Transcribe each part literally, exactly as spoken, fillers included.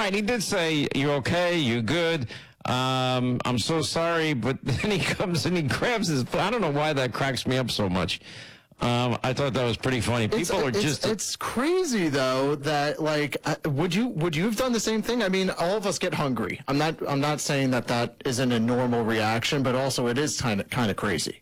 right, he did say, "You okay? You good? Um, I'm so sorry," but then he comes and he grabs his. I don't know why that cracks me up so much. Um, I thought that was pretty funny. People it's, are it's, just. It's crazy though that like, uh, would you would you have done the same thing? I mean, all of us get hungry. I'm not I'm not saying that that isn't a normal reaction, but also it is kind of kind of crazy.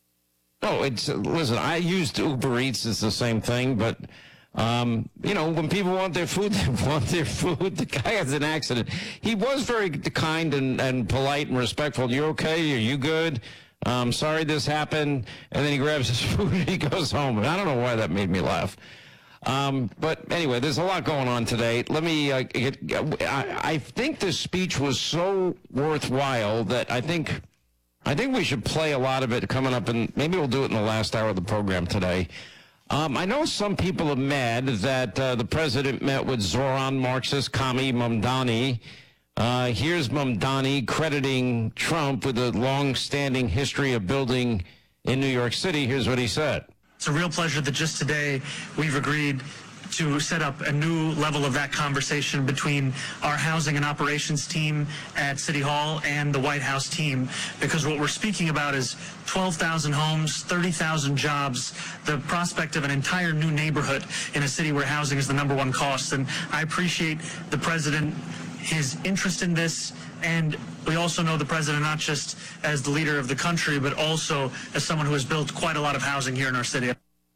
Oh, it's listen. I used Uber Eats. It's the same thing, but. Um, you know, when people want their food, they want their food. The guy has an accident. He was very kind and, and polite and respectful. You okay? Are you good? Um, sorry this happened. And then he grabs his food and he goes home. And I don't know why that made me laugh. Um, but anyway, there's a lot going on today. Let me uh, get, I, I think this speech was so worthwhile that I think, I think we should play a lot of it coming up, and maybe we'll do it in the last hour of the program today. Um, I know some people are mad that uh, the president met with Zoran Marxist Kami Mamdani. Uh, here's Mamdani crediting Trump with a long-standing history of building in New York City. Here's what he said. It's a real pleasure that just today we've agreed to set up a new level of that conversation between our housing and operations team at City Hall and the White House team, because what we're speaking about is twelve thousand homes, thirty thousand jobs, the prospect of an entire new neighborhood in a city where housing is the number one cost. And I appreciate the president, his interest in this, and we also know the president not just as the leader of the country, but also as someone who has built quite a lot of housing here in our city.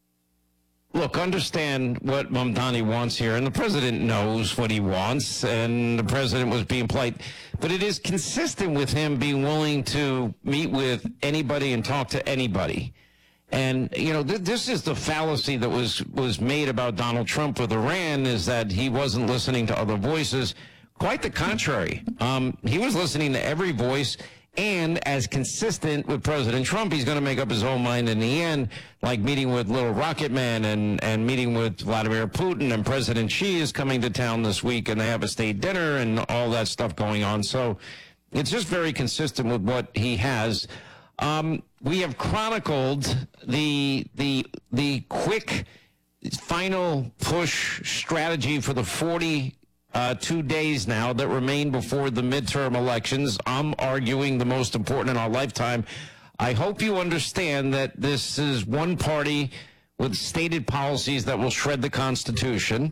Look, understand what Mamdani wants here, and the president knows what he wants, and the president was being polite. But it is consistent with him being willing to meet with anybody and talk to anybody. And, you know, th this is the fallacy that was, was made about Donald Trump with Iran, is that he wasn't listening to other voices. Quite the contrary. Um, he was listening to every voice. And as consistent with President Trump, he's going to make up his own mind in the end, like meeting with Little Rocket Man and, and meeting with Vladimir Putin, and President Xi is coming to town this week, and they have a state dinner and all that stuff going on. So it's just very consistent with what he has. Um, we have chronicled the, the, the quick final push strategy for the forty Uh, two days now that remain before the midterm elections. I'm arguing the most important in our lifetime. I hope you understand that this is one party with stated policies that will shred the Constitution,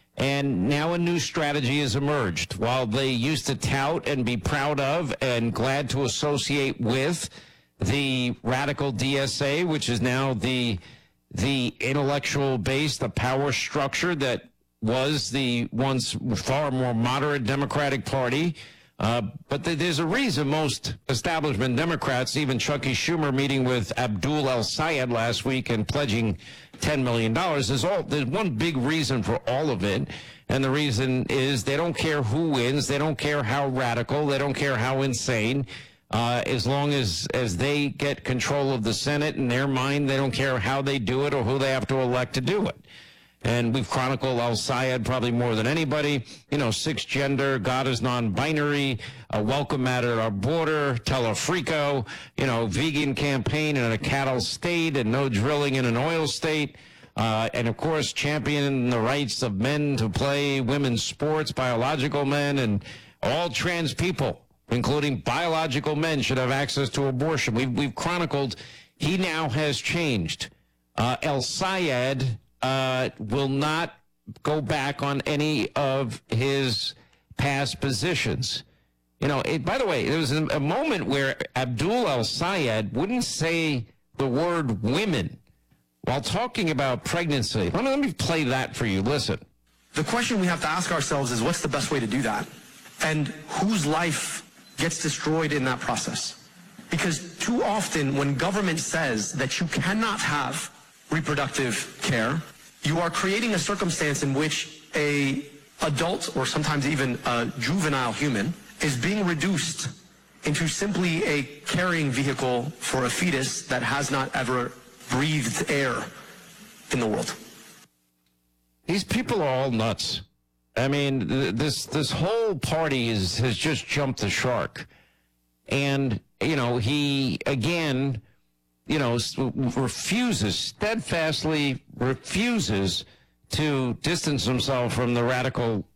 and now a new strategy has emerged. While they used to tout and be proud of and glad to associate with the radical D S A, which is now the, the intellectual base, the power structure that was the once far more moderate Democratic Party. Uh, but th there's a reason most establishment Democrats, even Chucky Schumer meeting with Abdul El-Sayed last week and pledging ten million dollars, there's, all, there's one big reason for all of it. And the reason is they don't care who wins. They don't care how radical. They don't care how insane. Uh, as long as, as they get control of the Senate in their mind, they don't care how they do it or who they have to elect to do it. And we've chronicled El-Sayed probably more than anybody. You know, six gender, God is non-binary, a welcome at our border, Telefrico, you know, vegan campaign in a cattle state and no drilling in an oil state. Uh, and, of course, championing the rights of men to play women's sports, biological men, and all trans people, including biological men, should have access to abortion. We've, we've chronicled he now has changed. Uh, El-Sayed Uh, will not go back on any of his past positions. You know, it, by the way, there was a, a moment where Abdul El-Sayed wouldn't say the word women while talking about pregnancy. Let me, let me play that for you. Listen. The question we have to ask ourselves is, what's the best way to do that? And whose life gets destroyed in that process? Because too often when government says that you cannot have reproductive care, you are creating a circumstance in which a adult or sometimes even a juvenile human is being reduced into simply a carrying vehicle for a fetus that has not ever breathed air in the world. These people are all nuts. I mean, th this this whole party is has just jumped the shark. And, you know, he, again, you know, refuses, steadfastly refuses to distance himself from the radical